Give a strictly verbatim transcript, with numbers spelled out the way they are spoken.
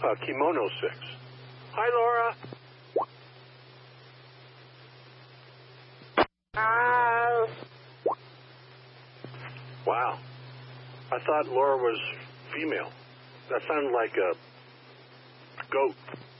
Uh, Kimono six. Hi, Laura. Wow. I thought Laura was female. That sounded like a goat.